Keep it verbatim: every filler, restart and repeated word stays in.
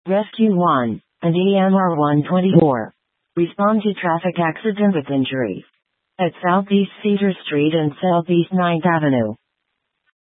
Rescue one, and E M R one twenty-four. Respond to traffic accident with injuries at Southeast Cedar Street and Southeast ninth Avenue.